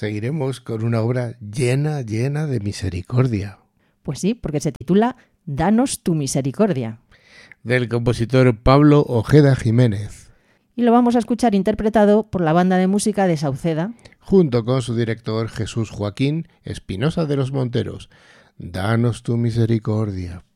seguiremos con una obra llena de misericordia. Pues sí, porque se titula Danos tu misericordia. Del compositor Pablo Ojeda Jiménez. Y lo vamos a escuchar interpretado por la banda de música de Sauceda, junto con su director Jesús Joaquín Espinosa de los Monteros. Danos tu misericordia.